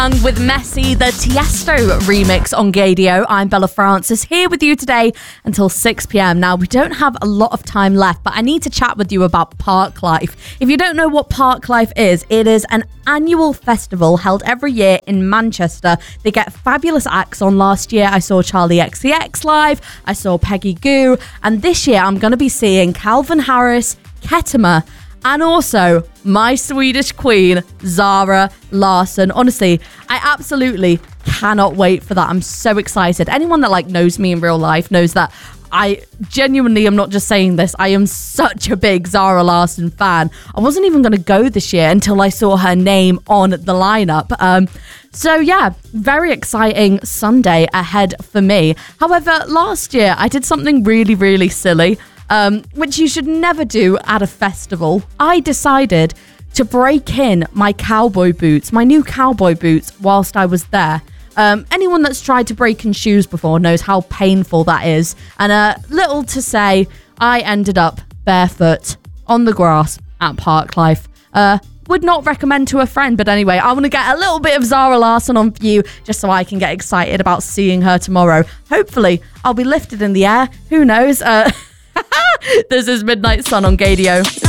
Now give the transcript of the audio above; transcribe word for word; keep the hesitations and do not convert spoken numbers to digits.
With Messi, the Tiesto remix on Gaydio. I'm Bella Francis, here with you today until six p.m. Now, we don't have a lot of time left, but I need to chat with you about Parklife. If you don't know what Parklife is, it is an annual festival held every year in Manchester. They get fabulous acts on. Last year, I saw Charlie X C X live, I saw Peggy Gou, and this year, I'm going to be seeing Calvin Harris, Ketama, and also my Swedish queen, Zara Larsson. Honestly, I absolutely cannot wait for that. I'm so excited. Anyone that like knows me in real life knows that I genuinely am not just saying this. I am such a big Zara Larsson fan. I wasn't even going to go this year until I saw her name on the lineup. Um, so yeah, very exciting Sunday ahead for me. However, last year I did something really, really silly. Um, which you should never do at a festival. I decided to break in my cowboy boots, my new cowboy boots, whilst I was there. Um, anyone that's tried to break in shoes before knows how painful that is. And uh, little to say, I ended up barefoot on the grass at Parklife. Uh, would not recommend to a friend, but anyway, I want to get a little bit of Zara Larsson on view just so I can get excited about seeing her tomorrow. Hopefully, I'll be lifted in the air. Who knows? Uh... This is Midnight Sun on Gaydio.